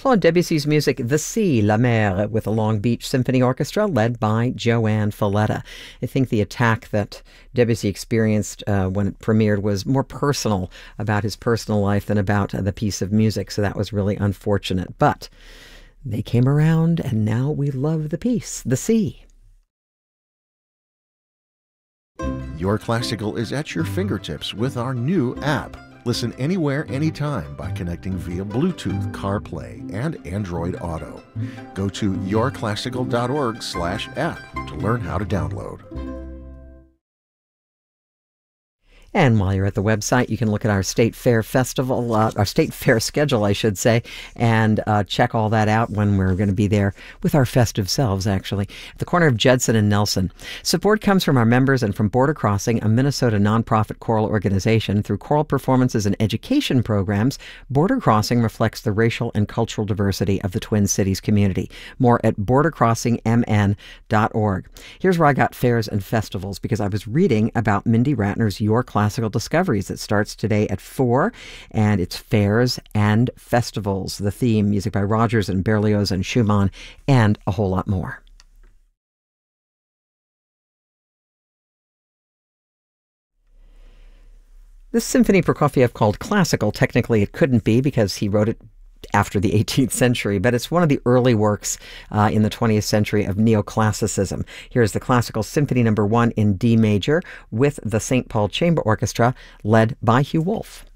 Claude Debussy's music, The Sea, La Mer, with the Long Beach Symphony Orchestra, led by Joanne Falletta. I think the attack that Debussy experienced when it premiered was more personal, about his personal life than about the piece of music, so that was really unfortunate. But they came around, and now we love the piece, The Sea. Your Classical is at your fingertips with our new app. Listen anywhere, anytime by connecting via Bluetooth, CarPlay, and Android Auto. Go to yourclassical.org/app to learn how to download. And while you're at the website, you can look at our State Fair Festival, our State Fair schedule, I should say, and check all that out when we're going to be there with our festive selves, actually, at the corner of Judson and Nelson. Support comes from our members and from Border Crossing, a Minnesota nonprofit choral organization. Through choral performances and education programs, Border Crossing reflects the racial and cultural diversity of the Twin Cities community. More at bordercrossingmn.org. Here's where I got fairs and festivals, because I was reading about Mindy Ratner's Your Classical Discoveries. It starts today at 4, and it's fairs and festivals. The theme, music by Rogers and Berlioz and Schumann, and a whole lot more. This symphony Prokofiev called classical, technically it couldn't be because he wrote it after the 18th century, but it's one of the early works in the 20th century of neoclassicism. Here's the Classical Symphony No. 1 in D major with the St. Paul Chamber Orchestra, led by Hugh Wolf.